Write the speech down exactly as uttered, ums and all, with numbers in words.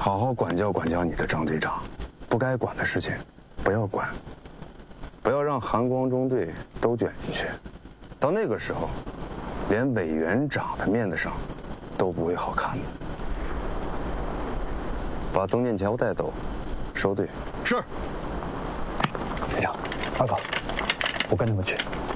好好管教管教你的张队长，不该管的事情不要管，不要让韩光中队都卷进去。到那个时候，连委员长的面子上都不会好看的。把曾建桥带走，收队。 是。 队长，报告，我跟你们去。